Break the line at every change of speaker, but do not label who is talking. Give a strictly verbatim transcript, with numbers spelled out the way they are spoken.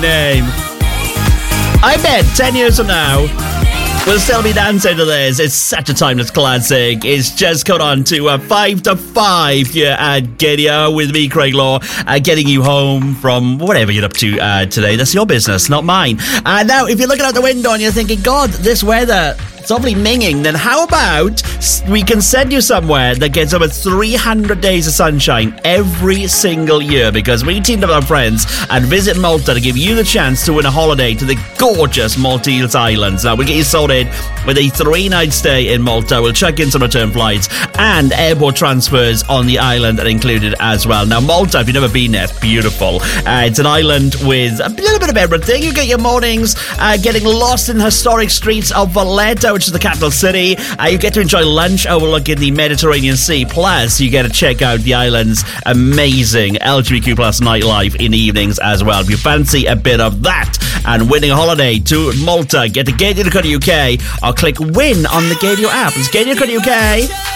name. I bet ten years from now, we'll still be dancing to this. It's such a timeless classic. It's just got on to uh, five to five here at Gaydio with me, Craig Law, uh, getting you home from whatever you're up to uh, today. That's your business, not mine. Uh, now, if you're looking out the window and you're thinking, God, this weather, it's awfully minging, then how about we can send you somewhere that gets over three hundred days of sunshine every single year, because we teamed up with our friends at Visit Malta to give you the chance to win a holiday to the gorgeous Maltese Islands. Now, we'll get you sorted with a three-night stay in Malta. We'll check in some return flights, and airport transfers on the island are included as well. Now, Malta, if you've never been there, it's beautiful. Uh, it's an island with a little bit of everything. You get your mornings uh, getting lost in historic streets of Valletta, which is the capital city. Uh, you get to enjoy lunch overlooking the Mediterranean Sea. Plus, you get to check out the island's amazing L G B T Q plus nightlife in the evenings as well. If you fancy a bit of that and winning a holiday to Malta, get to gaydio dot co dot uk or click win on the Gaydio app. It's gaydio dot co dot uk.